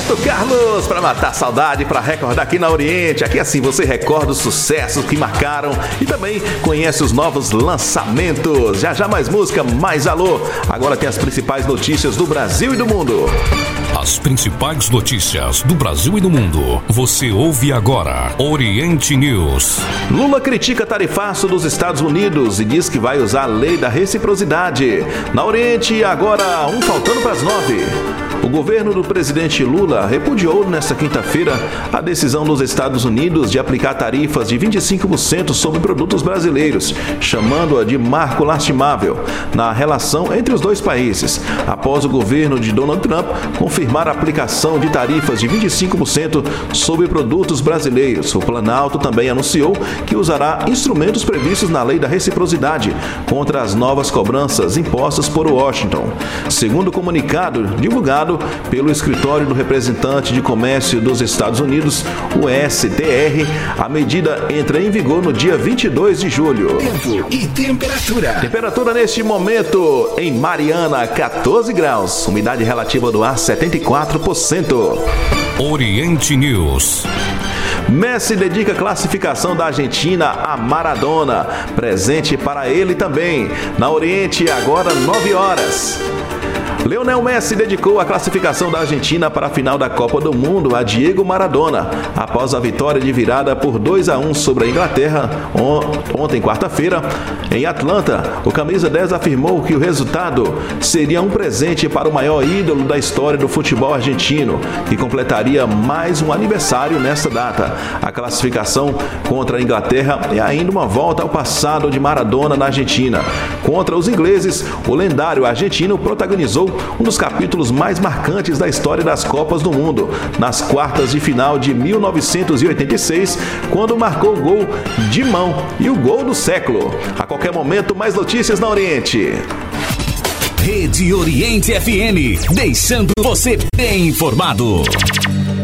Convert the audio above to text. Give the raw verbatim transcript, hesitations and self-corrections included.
Roberto Carlos, para matar a saudade, para recordar aqui na Oriente. Aqui assim você recorda os sucessos que marcaram e também conhece os novos lançamentos. Já já mais música, mais alô. Agora tem as principais notícias do Brasil e do mundo. As principais notícias do Brasil e do mundo. Você ouve agora Oriente News. Lula critica tarifaço dos Estados Unidos e diz que vai usar a lei da reciprocidade. Na Oriente, agora um faltando para as nove. O governo do presidente Lula repudiou nesta quinta-feira a decisão dos Estados Unidos de aplicar tarifas de vinte e cinco por cento sobre produtos brasileiros, chamando-a de marco lastimável na relação entre os dois países, após o governo de Donald Trump confirmar a aplicação de tarifas de vinte e cinco por cento sobre produtos brasileiros. O Planalto também anunciou que usará instrumentos previstos na lei da reciprocidade contra as novas cobranças impostas por Washington. Segundo o comunicado divulgado pelo Escritório do Representante de Comércio dos Estados Unidos, o S T R, a medida entra em vigor no dia vinte e dois de julho. Tempo e temperatura. Temperatura neste momento em Mariana, catorze graus. Umidade relativa do ar, setenta e quatro por cento. Oriente News. Messi dedica a classificação da Argentina a Maradona. Presente para ele também. Na Oriente, agora nove horas. Lionel Messi dedicou a classificação da Argentina para a final da Copa do Mundo a Diego Maradona, após a vitória de virada por dois a um sobre a Inglaterra ontem, quarta-feira, em Atlanta. O camisa dez afirmou que o resultado seria um presente para o maior ídolo da história do futebol argentino, que completaria mais um aniversário nesta data. A classificação contra a Inglaterra é ainda uma volta ao passado de Maradona na Argentina. Contra os ingleses, o lendário argentino protagonizou um dos capítulos mais marcantes da história das Copas do Mundo, nas quartas de final de mil novecentos e oitenta e seis, quando marcou o gol de mão e o gol do século. A qualquer momento, mais notícias na Oriente. Rede Oriente F M, deixando você bem informado.